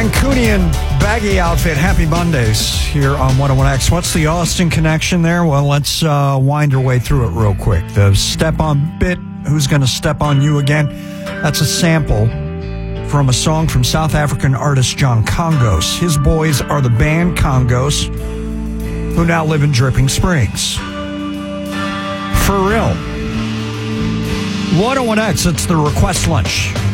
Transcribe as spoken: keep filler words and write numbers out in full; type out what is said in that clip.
Mancunian baggy outfit. Happy Mondays here on one oh one X. What's the Austin connection there? Well, let's uh, wind our way through it real quick. The step on bit, who's going to step on you again? That's a sample from a song from South African artist John Congos. His boys are the band Congos, who now live in Dripping Springs. For real. one oh one X, it's the Request Lunch.